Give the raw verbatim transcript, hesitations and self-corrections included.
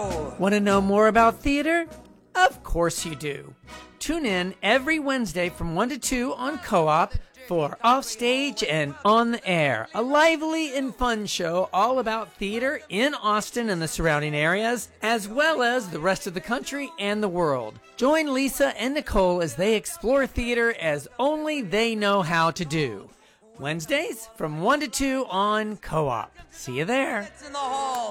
Ho! Want to know more about theater? Of course you do. Tune in every Wednesday from one to two on Co-op for Offstage and On the Air, a lively and fun show all about theater in Austin and the surrounding areas, as well as the rest of the country and the world. Join Lisa and Nicole as they explore theater as only they know how to do. Wednesdays from one to two on Co-op. See you there. It's in the hall.